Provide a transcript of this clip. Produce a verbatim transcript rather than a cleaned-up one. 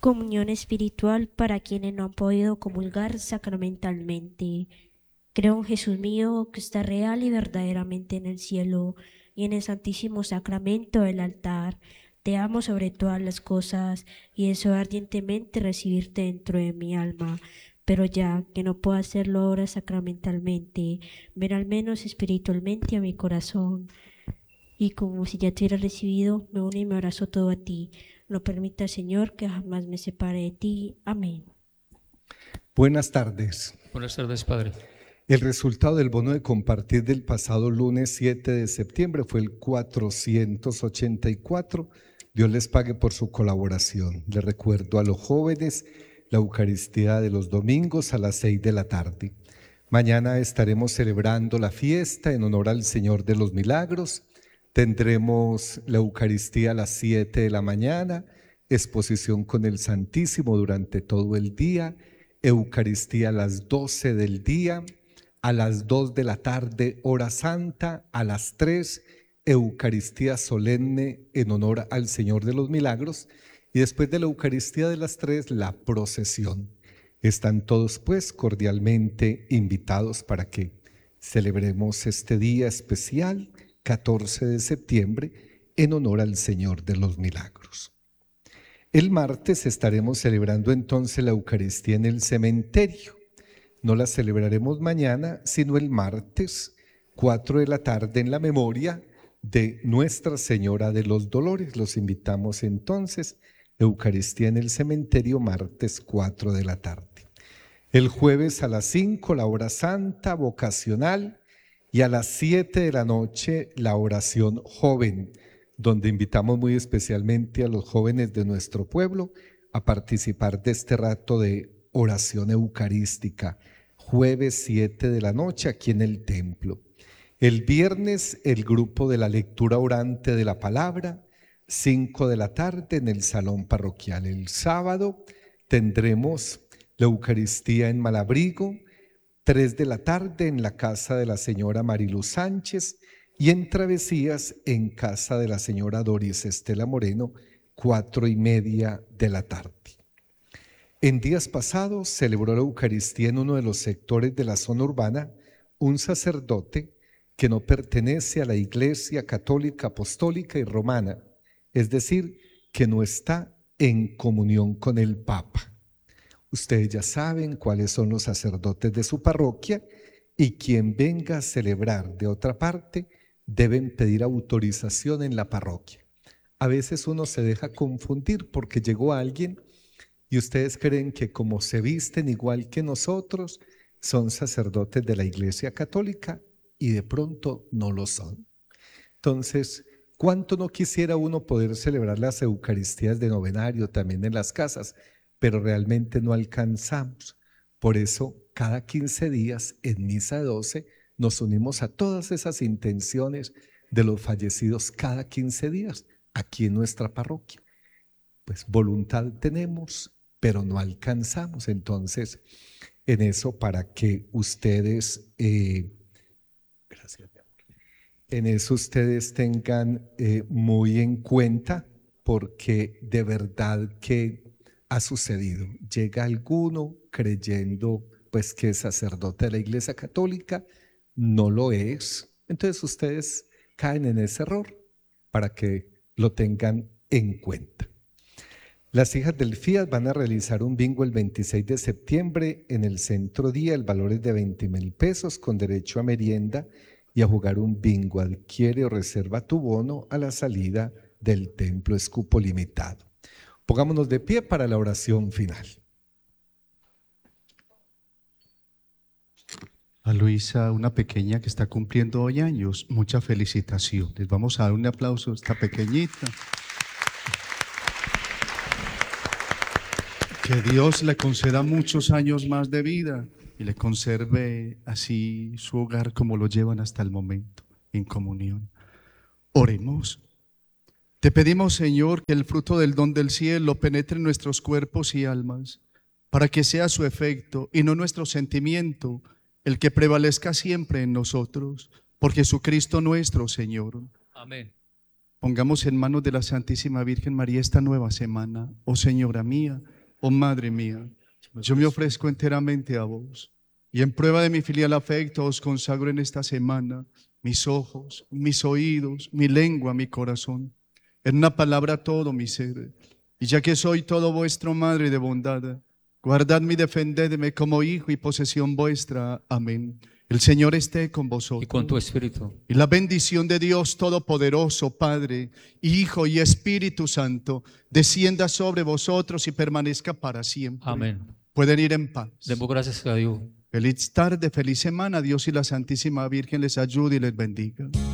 Comunión espiritual para quienes no han podido comulgar sacramentalmente. Creo en Jesús mío, que está real y verdaderamente en el cielo y en el santísimo sacramento del altar. Te amo sobre todas las cosas y deseo ardientemente recibirte dentro de mi alma. Pero ya que no puedo hacerlo ahora sacramentalmente, ven al menos espiritualmente a mi corazón. Y como si ya te hubiera recibido, me uno y me abrazo todo a ti. No permita, Señor, que jamás me separe de ti. Amén. Buenas tardes. Buenas tardes, Padre. El resultado del bono de compartir del pasado lunes siete de septiembre fue el cuatrocientos ochenta y cuatro. Dios les pague por su colaboración. Les recuerdo a los jóvenes la Eucaristía de los domingos a las seis de la tarde. Mañana estaremos celebrando la fiesta en honor al Señor de los Milagros. Tendremos la Eucaristía a las siete de la mañana, exposición con el Santísimo durante todo el día, Eucaristía a las doce del día, a las dos de la tarde, hora santa, a las tres, Eucaristía solemne en honor al Señor de los Milagros, y después de la Eucaristía de las tres, la procesión. Están todos pues cordialmente invitados para que celebremos este día especial, catorce de septiembre, en honor al Señor de los Milagros. El martes estaremos celebrando entonces la Eucaristía en el cementerio. No la celebraremos mañana, sino el martes, cuatro de la tarde, en la memoria de Nuestra Señora de los Dolores. Los invitamos entonces, Eucaristía en el cementerio, martes cuatro de la tarde. El jueves a las cinco, la hora santa vocacional, y a las siete de la noche, la oración joven, donde invitamos muy especialmente a los jóvenes de nuestro pueblo a participar de este rato de oración eucarística, jueves siete de la noche aquí en el templo. El viernes, el grupo de la lectura orante de la palabra, cinco de la tarde en el salón parroquial. El sábado tendremos la Eucaristía en Malabrigo, tres de la tarde en la casa de la señora Mariluz Sánchez, y en Travesías en casa de la señora Doris Estela Moreno, cuatro y media de la tarde. En días pasados celebró la Eucaristía en uno de los sectores de la zona urbana un sacerdote que no pertenece a la Iglesia Católica, Apostólica y Romana, es decir, que no está en comunión con el Papa. Ustedes ya saben cuáles son los sacerdotes de su parroquia, y quien venga a celebrar de otra parte deben pedir autorización en la parroquia. A veces uno se deja confundir porque llegó alguien y ustedes creen que como se visten igual que nosotros, son sacerdotes de la Iglesia Católica, y de pronto no lo son. Entonces, ¿cuánto no quisiera uno poder celebrar las Eucaristías de novenario también en las casas? Pero realmente no alcanzamos. Por eso, cada quince días en misa doce nos unimos a todas esas intenciones de los fallecidos cada quince días aquí en nuestra parroquia. Pues voluntad tenemos, pero no alcanzamos. Entonces, en eso, para que ustedes, eh, gracias, mi amor, en eso ustedes tengan eh, muy en cuenta, porque de verdad que ha sucedido. Llega alguno creyendo pues que es sacerdote de la Iglesia Católica, no lo es. Entonces ustedes caen en ese error, para que lo tengan en cuenta. Las hijas del Fiat van a realizar un bingo el veintiséis de septiembre en el Centro Día. El valor es de veinte mil pesos con derecho a merienda y a jugar un bingo. Adquiere o reserva tu bono a la salida del templo, es cupo limitado. Pongámonos de pie para la oración final. A Luisa, una pequeña que está cumpliendo hoy años, muchas felicitaciones. Vamos a dar un aplauso a esta pequeñita. Que Dios le conceda muchos años más de vida y le conserve así su hogar como lo llevan hasta el momento, en comunión. Oremos. Te pedimos, Señor, que el fruto del don del cielo penetre en nuestros cuerpos y almas, para que sea su efecto y no nuestro sentimiento el que prevalezca siempre en nosotros, por Jesucristo nuestro Señor. Amén. Pongamos en manos de la Santísima Virgen María esta nueva semana. Oh Señora mía, Oh Madre mía, yo me ofrezco enteramente a vos, y en prueba de mi filial afecto os consagro en esta semana mis ojos, mis oídos, mi lengua, mi corazón, en una palabra todo mi ser. Y ya que soy todo vuestro Madre de bondad, guardadme y defendedme como hijo y posesión vuestra. Amén. El Señor esté con vosotros. Y con tu espíritu. Y la bendición de Dios Todopoderoso, Padre, Hijo y Espíritu Santo, descienda sobre vosotros y permanezca para siempre. Amén. Pueden ir en paz. Demos gracias a Dios. Feliz tarde, feliz semana. Dios y la Santísima Virgen les ayude y les bendiga.